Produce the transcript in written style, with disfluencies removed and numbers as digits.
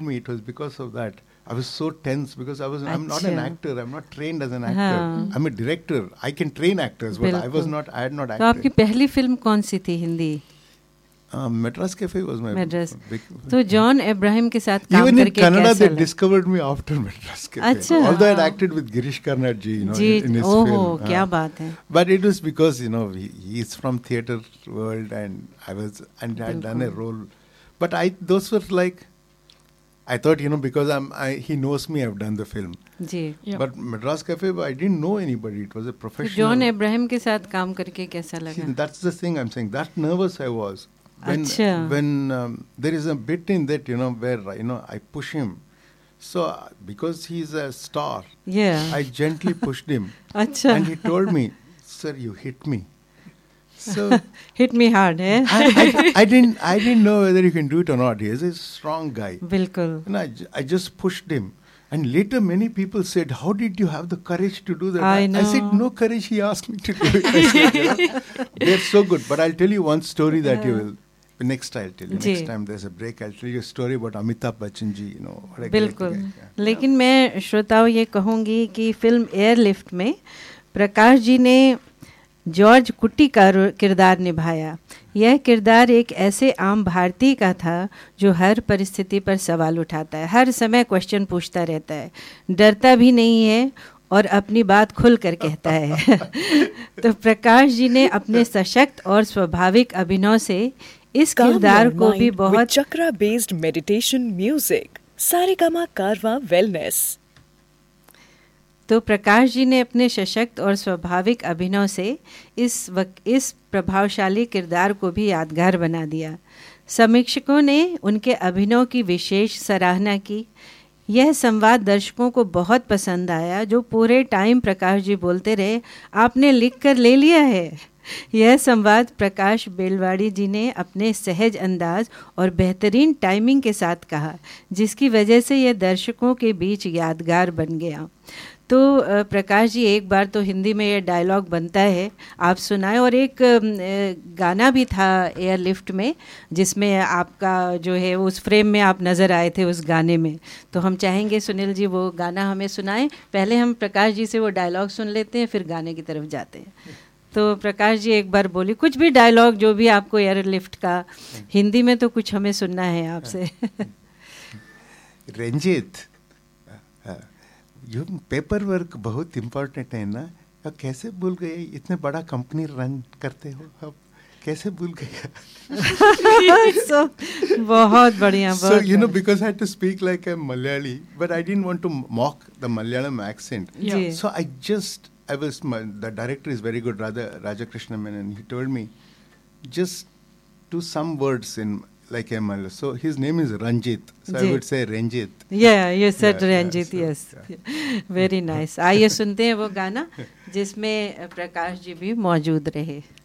me, it was because of that. I was so tense because I'm not an actor. I'm not trained as an actor. I'm a director. I can train actors, but I had not acted. तो आपकी पहली film कौन सी थी Hindi? Madras Cafe was my big. तो John Abraham के साथ काम even करके in Kannada कैसा they लगा? discovered me after Madras Cafe. अच्छा. Although I had acted with Girish Karnad ji, in his film. क्या बात है. But it was because he's from theatre world and I had done a role. But those were like, I thought because he knows me, I've done the film. Ji. But Madras Cafe, I didn't know anybody. It was a professional. John Abraham के साथ काम करके कैसा लगा? See, that's the thing I'm saying. That nervous I was. When there is a bit in that, where, I push him. So, because he's a star, I gently pushed him. And he told me, sir, you hit me. So hit me hard, eh? I didn't know whether he can do it or not. He is a strong guy. बिल्कुल. And I just pushed him. And later many people said, how did you have the courage to do that? I know. I said, no courage, he asked me to do it. I said, they're so good. But I'll tell you one story that you will. Next I'll tell you. Next time there's a break, I'll tell you a story about Amitabh Bachchan ji. What a great guy. बिल्कुल. लेकिन मैं श्रोताओं ये कहूँगी कि film airlift में प्रकाश जी ने George कुट्टी का किरदार निभाया. यह किरदार एक ऐसे आम भारतीय का था जो हर परिस्थिति पर सवाल उठाता है, हर समय क्वेश्चन पूछता रहता है, डरता भी नहीं है और अपनी बात खुल कर कहता है. तो प्रकाश जी ने अपने सशक्त और स्वाभाविक अभिनय से इस किरदार को भी बहुत चक्रा बेस्ड मेडिटेशन म्यूजिक सारेगामा कारवा वेलनेस. तो प्रकाश जी ने अपने सशक्त और स्वाभाविक अभिनय से इस प्रभावशाली किरदार को भी यादगार बना दिया. समीक्षकों ने उनके अभिनय की विशेष सराहना की. यह संवाद दर्शकों को बहुत पसंद आया. जो पूरे टाइम प्रकाश जी बोलते रहे, आपने लिख कर ले लिया है. यह संवाद प्रकाश बेलवाड़ी जी ने अपने सहज अंदाज और बेहतरीन टाइमिंग के साथ कहा, जिसकी वजह से यह दर्शकों के बीच यादगार बन गया. तो प्रकाश जी, एक बार तो हिंदी में ये डायलॉग बनता है, आप सुनाए. और एक गाना भी था एयरलिफ्ट में जिसमें आपका जो है उस फ्रेम में आप नज़र आए थे उस गाने में. तो हम चाहेंगे सुनील जी वो गाना हमें सुनाएं. पहले हम प्रकाश जी से वो डायलॉग सुन लेते हैं, फिर गाने की तरफ जाते हैं. तो प्रकाश जी एक बार बोलिए कुछ भी डायलॉग जो भी आपको एयरलिफ्ट का. हिंदी में तो कुछ हमें सुनना है आपसे. रंजीत, ये पेपर वर्क बहुत इम्पोर्टेंट है ना. अब कैसे भूल गए? इतने बड़ा कंपनी रन करते हो, अब कैसे भूल गए? So, बहुत बढ़िया. So because I had to speak like a Malayali, but I didn't want to mock the Malayalam accent. Yeah. So the director is very good, Raja Krishna Menon. He told me just do some words in like a Malayalam. So his name is Ranjit. So I would say Ranjit. Yeah, you said Ranjit. Yes. Very nice. आइए सुनते हैं वो गाना जिसमें प्रकाश जी भी मौजूद रहे.